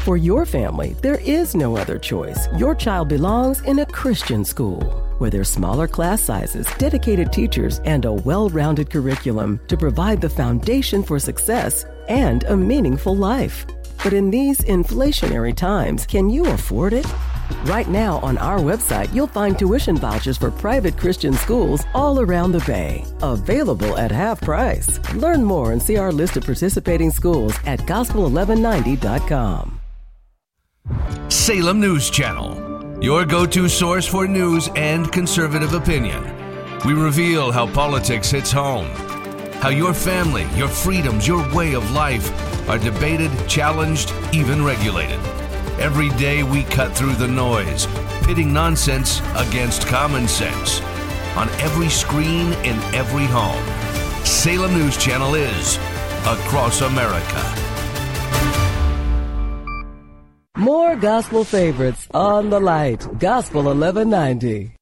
For your family, there is no other choice. Your child belongs in a Christian school, where there's smaller class sizes, dedicated teachers, and a well-rounded curriculum to provide the foundation for success and a meaningful life. But in these inflationary times, can you afford it? Right now on our website, you'll find tuition vouchers for private Christian schools all around the Bay, available at half price. Learn more and see our list of participating schools at gospel1190.com. Salem News Channel, your go-to source for news and conservative opinion. We reveal how politics hits home, how your family, your freedoms, your way of life are debated, challenged, even regulated. Every day we cut through the noise, pitting nonsense against common sense. On every screen, in every home, Salem News Channel is across America. More gospel favorites on the light. Gospel 1190.